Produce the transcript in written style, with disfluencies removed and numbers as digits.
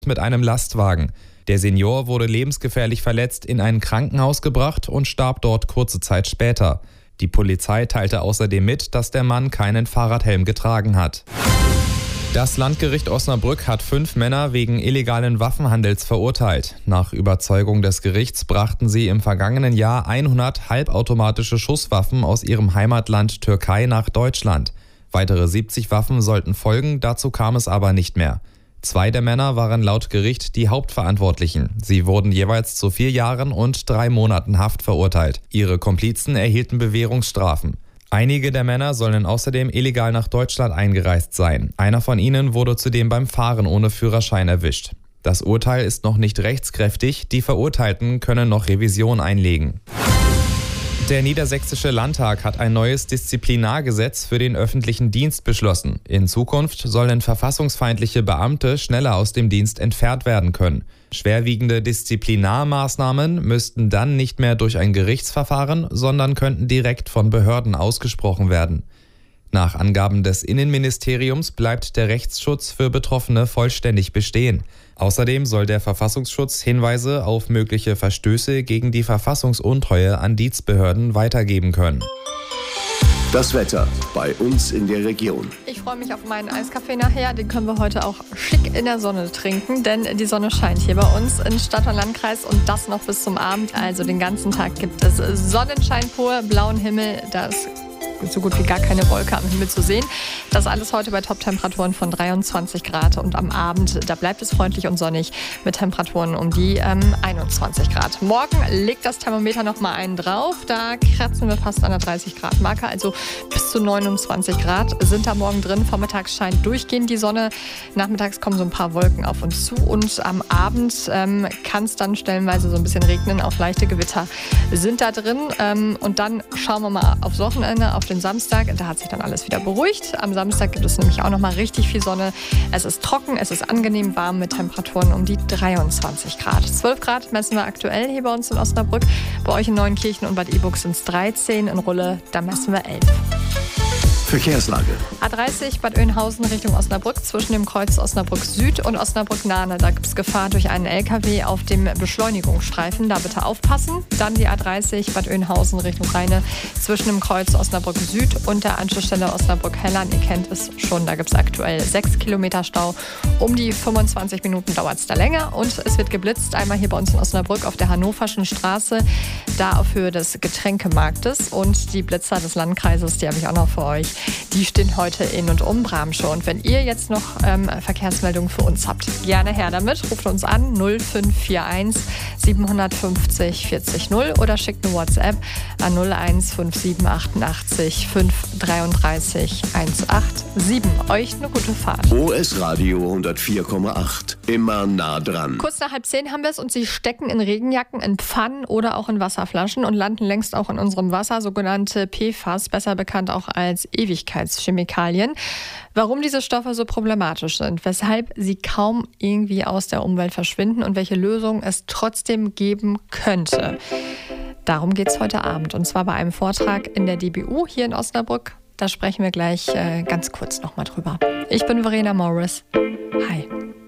mit einem Lastwagen. Der Senior wurde lebensgefährlich verletzt in ein Krankenhaus gebracht und starb dort kurze Zeit später. Die Polizei teilte außerdem mit, dass der Mann keinen Fahrradhelm getragen hat. Das Landgericht Osnabrück hat 5 Männer wegen illegalen Waffenhandels verurteilt. Nach Überzeugung des Gerichts brachten sie im vergangenen Jahr 100 halbautomatische Schusswaffen aus ihrem Heimatland Türkei nach Deutschland. Weitere 70 Waffen sollten folgen, dazu kam es aber nicht mehr. 2 der Männer waren laut Gericht die Hauptverantwortlichen. Sie wurden jeweils zu 4 Jahren und 3 Monaten Haft verurteilt. Ihre Komplizen erhielten Bewährungsstrafen. Einige der Männer sollen außerdem illegal nach Deutschland eingereist sein. Einer von ihnen wurde zudem beim Fahren ohne Führerschein erwischt. Das Urteil ist noch nicht rechtskräftig, die Verurteilten können noch Revision einlegen. Der Niedersächsische Landtag hat ein neues Disziplinargesetz für den öffentlichen Dienst beschlossen. In Zukunft sollen verfassungsfeindliche Beamte schneller aus dem Dienst entfernt werden können. Schwerwiegende Disziplinarmaßnahmen müssten dann nicht mehr durch ein Gerichtsverfahren, sondern könnten direkt von Behörden ausgesprochen werden. Nach Angaben des Innenministeriums bleibt der Rechtsschutz für Betroffene vollständig bestehen. Außerdem soll der Verfassungsschutz Hinweise auf mögliche Verstöße gegen die Verfassungsuntreue an Dienstbehörden weitergeben können. Das Wetter bei uns in der Region. Ich freue mich auf meinen Eiskaffee nachher. Den können wir heute auch schick in der Sonne trinken, denn die Sonne scheint hier bei uns in Stadt- und Landkreis und das noch bis zum Abend. Also den ganzen Tag gibt es Sonnenschein pur, blauen Himmel, da ist so gut wie gar keine Wolke am Himmel zu sehen. Das alles heute bei Top-Temperaturen von 23 Grad und am Abend, da bleibt es freundlich und sonnig mit Temperaturen um die 21 Grad. Morgen legt das Thermometer nochmal einen drauf, da kratzen wir fast an der 30 Grad Marke, also bis zu 29 Grad sind da morgen drin. Vormittags scheint durchgehend die Sonne, nachmittags kommen so ein paar Wolken auf uns zu und am Abend kann es dann stellenweise so ein bisschen regnen, auch leichte Gewitter sind da drin und dann schauen wir mal aufs Wochenende, auf den Samstag, da hat sich dann alles wieder beruhigt. Am Samstag gibt es nämlich auch noch mal richtig viel Sonne. Es ist trocken, es ist angenehm warm mit Temperaturen um die 23 Grad. 12 Grad messen wir aktuell hier bei uns in Osnabrück. Bei euch in Neuenkirchen und Bad Iburg sind es 13. In Rulle, da messen wir 11. Verkehrslage. A30 Bad Oeynhausen Richtung Osnabrück zwischen dem Kreuz Osnabrück Süd und Osnabrück Nahne. Da gibt es Gefahr durch einen LKW auf dem Beschleunigungsstreifen. Da bitte aufpassen. Dann die A30 Bad Oeynhausen Richtung Rheine zwischen dem Kreuz Osnabrück Süd und der Anschlussstelle Osnabrück-Hellern. Ihr kennt es schon, da gibt es aktuell 6 Kilometer Stau. Um die 25 Minuten dauert es da länger und es wird geblitzt. Einmal hier bei uns in Osnabrück auf der Hannoverschen Straße, da auf Höhe des Getränkemarktes. Und die Blitzer des Landkreises, die habe ich auch noch für euch. Die stehen heute in und um Bramsche. Und wenn ihr jetzt noch Verkehrsmeldungen für uns habt, gerne her damit. Ruft uns an 0541 750 40 0 oder schickt eine WhatsApp an 015788 533 187. Euch eine gute Fahrt. OS Radio 104,8. Immer nah dran. Kurz nach 9:30 haben wir es und sie stecken in Regenjacken, in Pfannen oder auch in Wasserflaschen und landen längst auch in unserem Wasser, sogenannte PFAS, besser bekannt auch als Ewigkeitschemikalien. Warum diese Stoffe so problematisch sind, weshalb sie kaum irgendwie aus der Umwelt verschwinden und welche Lösungen es trotzdem geben könnte. Darum geht es heute Abend und zwar bei einem Vortrag in der DBU hier in Osnabrück. Da sprechen wir gleich ganz kurz nochmal drüber. Ich bin Verena Morris. Hi.